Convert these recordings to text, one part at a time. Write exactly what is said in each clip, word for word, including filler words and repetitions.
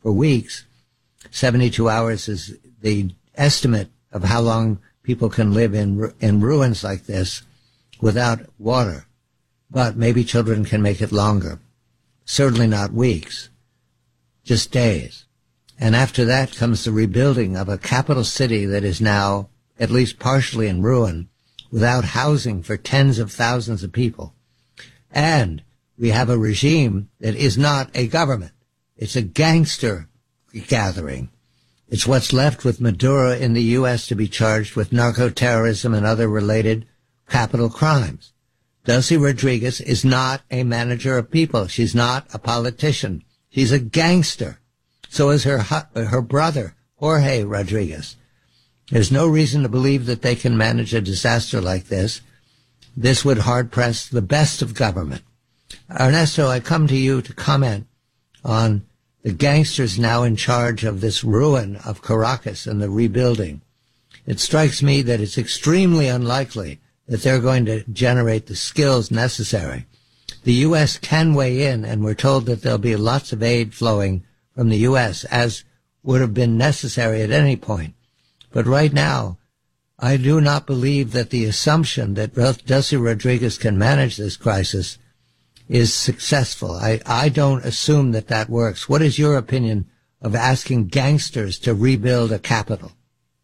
for weeks. seventy-two hours is the estimate of how long people can live in in ruins like this without water. But maybe children can make it longer. Certainly not weeks, just days. And after that comes the rebuilding of a capital city that is now at least partially in ruin, without housing for tens of thousands of people. And we have a regime that is not a government. It's a gangster gathering. It's what's left with Maduro in the U S to be charged with narco-terrorism and other related capital crimes. Delcy Rodriguez is not a manager of people. She's not a politician. She's a gangster. So is her her brother, Jorge Rodriguez. There's no reason to believe that they can manage a disaster like this. This would hard-press the best of government. Ernesto, I come to you to comment on the gangsters now in charge of this ruin of Caracas and the rebuilding. It strikes me that it's extremely unlikely that they're going to generate the skills necessary. The U S can weigh in, and we're told that there'll be lots of aid flowing from the U S, as would have been necessary at any point. But right now, I do not believe that the assumption that Delcy Rodriguez can manage this crisis is successful. I, I don't assume that that works. What is your opinion of asking gangsters to rebuild a capital?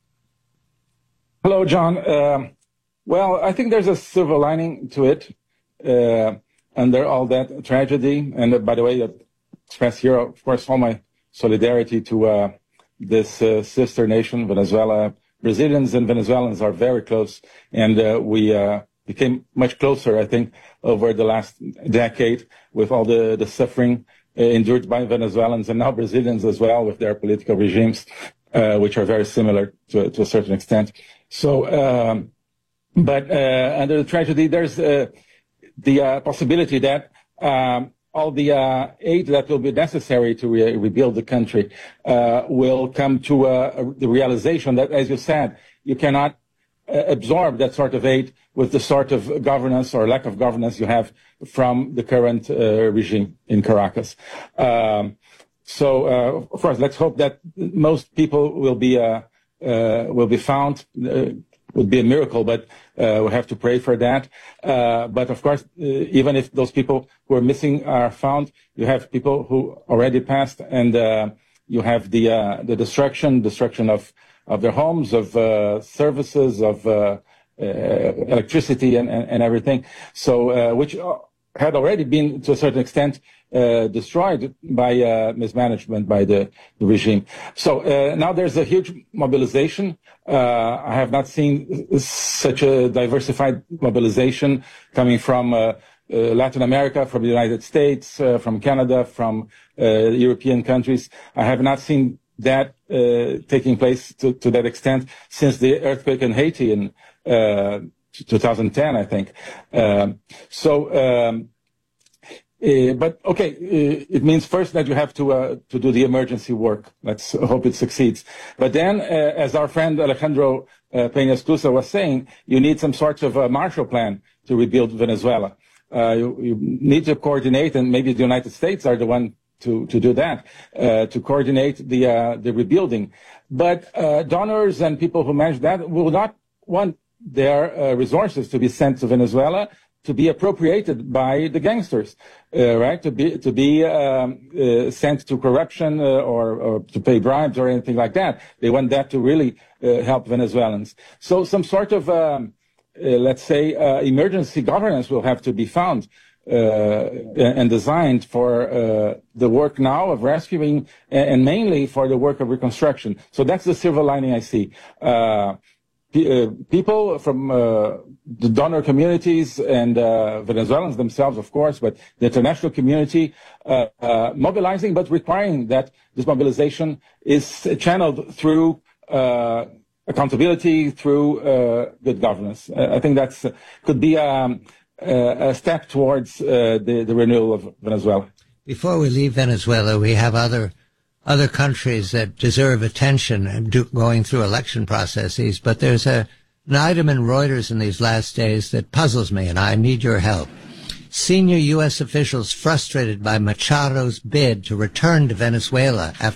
Hello, John. Uh, well, I think there's a silver lining to it uh, under all that tragedy. And uh, by the way, I express here, of course, all my solidarity to uh, this uh, sister nation, Venezuela. Brazilians and Venezuelans are very close, and uh, we uh, became much closer, I think, over the last decade with all the, the suffering uh, endured by Venezuelans and now Brazilians as well with their political regimes, uh, which are very similar to, to a certain extent. So, um, but uh, under the tragedy, there's uh, the uh, possibility that um, all the uh, aid that will be necessary to re rebuild the country uh, will come to uh, the realization that, as you said, you cannot uh, absorb that sort of aid with the sort of governance or lack of governance you have from the current uh, regime in Caracas. Um, so, uh, of course, let's hope that most people will be uh, uh, will be found. Uh, would be a miracle, but uh, we have to pray for that. Uh, but of course, uh, even if those people who are missing are found, you have people who already passed, and uh, you have the uh, the destruction, destruction of of their homes, of uh, services, of uh, uh, electricity, and, and and everything. So, uh, which had already been to a certain extent uh, destroyed by uh, mismanagement by the, the regime. So uh, now there's a huge mobilization. Uh, I have not seen such a diversified mobilization coming from uh, uh, Latin America, from the United States, uh, from Canada, from uh, European countries. I have not seen that uh, taking place to, to that extent since the earthquake in Haiti in uh, two thousand ten, I think. Um, so, um, uh, but okay, uh, it means first that you have to uh, to do the emergency work. Let's hope it succeeds. But then, uh, as our friend Alejandro uh, Peña-Esclusa was saying, you need some sort of a Marshall Plan to rebuild Venezuela. Uh, you, you need to coordinate, and maybe the United States are the one to to do that, uh, to coordinate the uh, the rebuilding. But uh, donors and people who manage that will not want their uh, resources to be sent to Venezuela to be appropriated by the gangsters, uh, right? To be to be um, uh, sent to corruption uh, or, or to pay bribes or anything like that. They want that to really uh, help Venezuelans. So some sort of, um, uh, let's say, uh, emergency governance will have to be found uh, and designed for uh, the work now of rescuing, and mainly for the work of reconstruction. So that's the silver lining I see. Uh, Uh, people from uh, the donor communities and uh, Venezuelans themselves, of course, but the international community uh, uh, mobilizing, but requiring that this mobilization is channeled through uh, accountability, through uh, good governance. Uh, I think that's uh, could be um, a step towards uh, the, the renewal of Venezuela. Before we leave Venezuela, we have other other countries that deserve attention going through election processes, but there's a, an item in Reuters in these last days that puzzles me, and I need your help. Senior U S officials frustrated by Machado's bid to return to Venezuela after